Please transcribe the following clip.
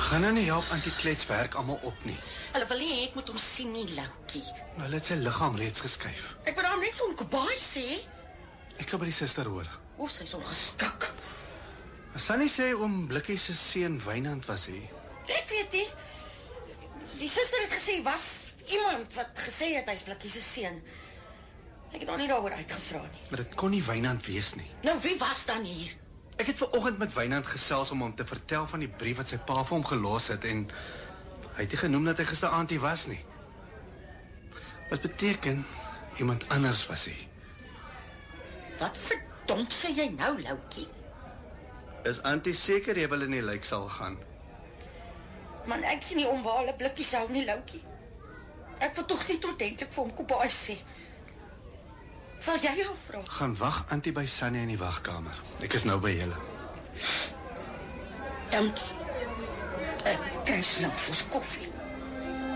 Gaan nou nie help anti-klets werk almal op nie. Hulle wil nie ek moet hom sien nie, Loukie. Hulle het sy liggaam reeds geskuif. Ek wil hom net vir hom Kobai sê. Ek sal by die suster hoor. O, sy is ongeskik. Sunny sê oom Blikkie se seun Wynand was hier. Ek weet nie. Die suster het gesê, was iemand wat gesê het hy's Blikkie se seun. Ek het al nie daaroor uitgevra nie. Maar dit kon nie Wynand wees nie. Nou, wie was dan hier? Ek het vanoggend met Wynand gesels om hom te vertel van die brief wat sy pa vir hom gelos het en hy het nie genoem dat hy gisteraand hier was nie. Wat beteken iemand anders was hier? Wat verdomp sê jy nou, Loukie? Is Antie seker jy wil in die lijk sal gaan? Man, ek sien nie om waar hulle blikkies hou nie, Loukie. Ek wil tog nie ordentlik vir hom Kobai sê. Sal jy jou vra? Gaan wag Antie by Sunny in die wagkamer. Ek is nou by julle. Dankie. Ek kry slim vir koffie.